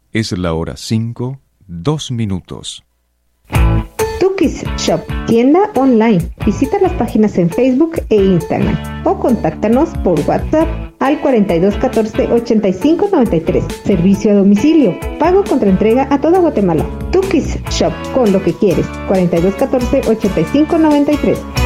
Es la hora 5, 2 minutos. Tukis Shop, tienda online. Visita las páginas en Facebook e Instagram o contáctanos por WhatsApp al 42 14 85 93. Servicio a domicilio. Pago contra entrega a toda Guatemala. Tukis Shop, con lo que quieres. 42 14 85 93.